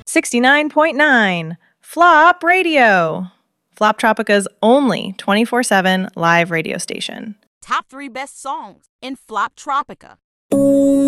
69.9 Flop Radio. Flop Tropica's only 24/7 live radio station. Top 3 best songs in Flop Tropica.